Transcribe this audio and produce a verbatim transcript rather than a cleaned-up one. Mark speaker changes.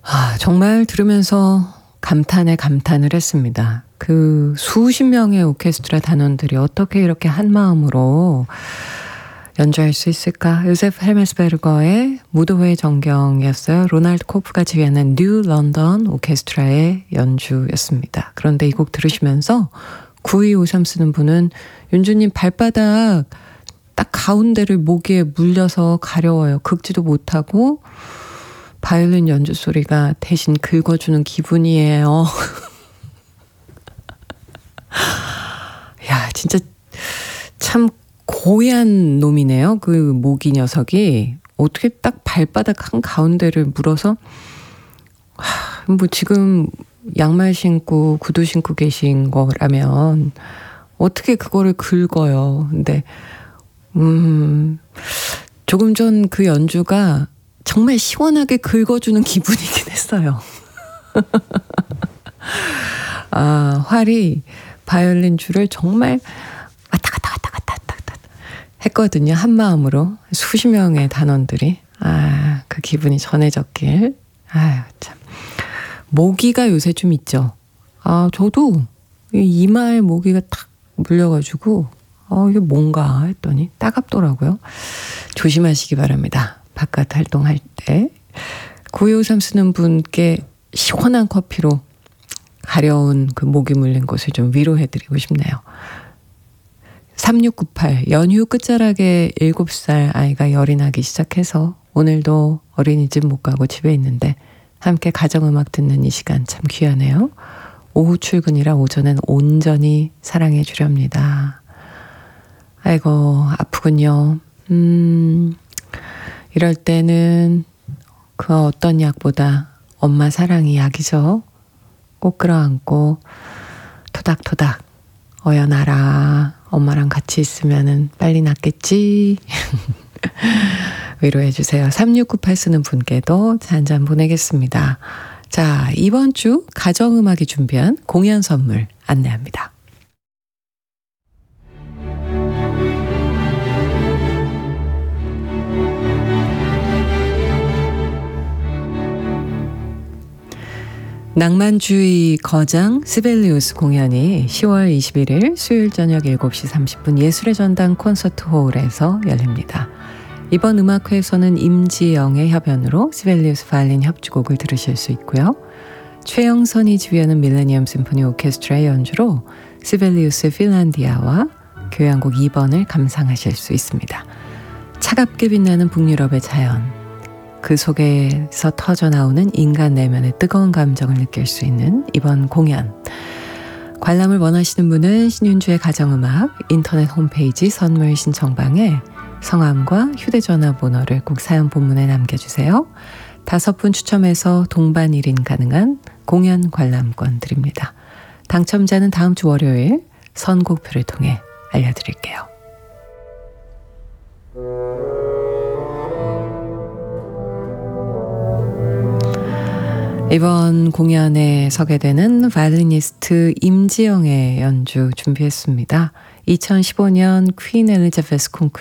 Speaker 1: 아, 정말 들으면서 감탄에 감탄을 했습니다. 그 수십 명의 오케스트라 단원들이 어떻게 이렇게 한 마음으로 연주할 수 있을까? 요세프 헬메스베르거의 무도회 전경이었어요. 로날드 코프가 지휘하는 뉴 런던 오케스트라의 연주였습니다. 그런데 이 곡 들으시면서 구이오삼 쓰는 분은 윤주님 발바닥 딱 가운데를 모기에 물려서 가려워요. 긁지도 못하고 바이올린 연주 소리가 대신 긁어주는 기분이에요. 야, 진짜 참 고얀 놈이네요. 그 모기 녀석이 어떻게 딱 발바닥 한 가운데를 물어서 하, 뭐 지금 양말 신고 구두 신고 계신 거라면 어떻게 그거를 긁어요. 근데 음 조금 전 그 연주가 정말 시원하게 긁어주는 기분이긴 했어요. 아, 활이 바이올린 줄을 정말 왔다 갔다 왔다 갔다 왔다 갔다 했거든요. 한 마음으로 수십 명의 단원들이. 아, 그 기분이 전해졌길. 아유, 참. 모기가 요새 좀 있죠. 아, 저도 이마에 모기가 탁 물려가지고 어, 이게 뭔가 했더니 따갑더라고요. 조심하시기 바랍니다. 바깥 활동할 때. 구이오삼 쓰는 분께 시원한 커피로 가려운 그 모기 물린 곳을 좀 위로해드리고 싶네요. 삼육구팔 연휴 끝자락에 일곱 살 아이가 열이 나기 시작해서 오늘도 어린이집 못 가고 집에 있는데 함께 가정음악 듣는 이 시간 참 귀하네요. 오후 출근이라 오전엔 온전히 사랑해 주렵니다. 아이고 아프군요. 음, 이럴 때는 그 어떤 약보다 엄마 사랑이 약이죠. 꼭 끌어안고 토닥토닥 어여나라. 엄마랑 같이 있으면은 빨리 낫겠지. 위로해 주세요. 삼육구팔 쓰는 분께도 한 잔 보내겠습니다. 자, 이번 주 가정음악이 준비한 공연 선물 안내합니다. 낭만주의 거장 시벨리우스 공연이 시월 이십일일 수요일 저녁 일곱 시 삼십 분 예술의 전당 콘서트홀에서 열립니다. 이번 음악회에서는 임지영의 협연으로 시벨리우스 바이올린 협주곡을 들으실 수 있고요. 최영선이 지휘하는 밀레니엄 심포니 오케스트라의 연주로 시벨리우스의 핀란디아와 교향곡 이 번을 감상하실 수 있습니다. 차갑게 빛나는 북유럽의 자연, 그 속에서 터져나오는 인간 내면의 뜨거운 감정을 느낄 수 있는 이번 공연. 관람을 원하시는 분은 신윤주의 가정음악 인터넷 홈페이지 선물 신청방에 성함과 휴대전화 번호를 꼭 사연 본문에 남겨주세요. 다섯 분 추첨해서 동반 일 인 가능한 공연 관람권 드립니다. 당첨자는 다음 주 월요일 선곡표를 통해 알려드릴게요. 이번 공연에 서게 되는 바이올리니스트 임지영의 연주 준비했습니다. 이천십오 년 퀸 엘리자베스 콩쿠르